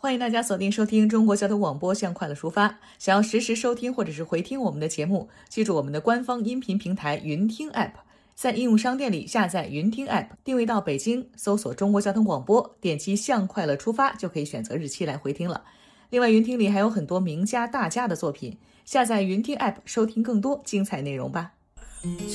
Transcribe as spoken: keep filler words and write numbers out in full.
欢迎大家锁定收听中国交通广播向快乐出发。想要实时收听或者是回听我们的节目，记住我们的官方音频平台云听 App， 在应用商店里下载云听 App， 定位到北京，搜索中国交通广播，点击向快乐出发就可以选择日期来回听了。另外，云听里还有很多名家大家的作品，下载云听 App 收听更多精彩内容吧。